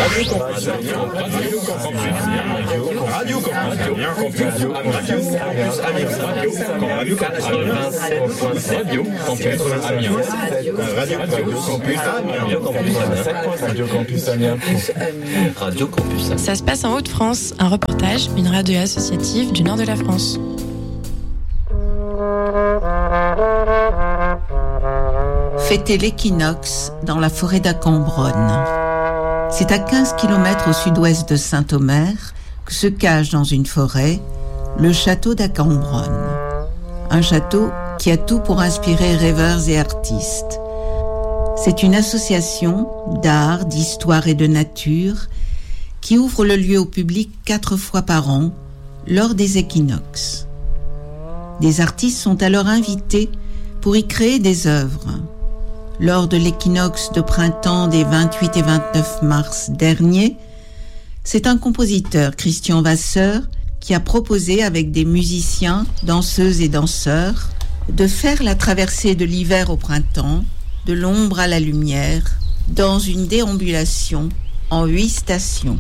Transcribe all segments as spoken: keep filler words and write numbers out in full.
Ça se passe en Hauts-de-France, un reportage, une radio associative du nord de la France. Fêter l'équinoxe dans la forêt d'Acambronne. C'est à quinze kilomètres au sud-ouest de Saint-Omer que se cache dans une forêt le château d'Acambronne. Un château qui a tout pour inspirer rêveurs et artistes. C'est une association d'art, d'histoire et de nature qui ouvre le lieu au public quatre fois par an lors des équinoxes. Des artistes sont alors invités pour y créer des œuvres. Lors de l'équinoxe de printemps des vingt-huit et vingt-neuf mars dernier, c'est un compositeur, Christian Vasseur, qui a proposé avec des musiciens, danseuses et danseurs de faire la traversée de l'hiver au printemps, de l'ombre à la lumière, dans une déambulation en huit stations.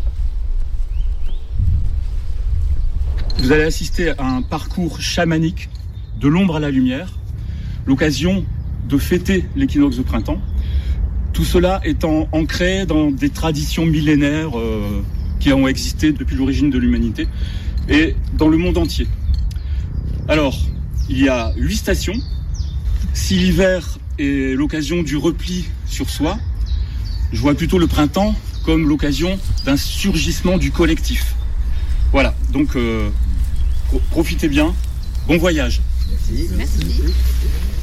Vous allez assister à un parcours chamanique de l'ombre à la lumière, l'occasion de fêter l'équinoxe de printemps. Tout cela étant ancré dans des traditions millénaires euh, qui ont existé depuis l'origine de l'humanité et dans le monde entier. Alors, il y a huit stations. Si l'hiver est l'occasion du repli sur soi, je vois plutôt le printemps comme l'occasion d'un surgissement du collectif. Voilà, donc euh, profitez bien, bon voyage. Merci. Merci.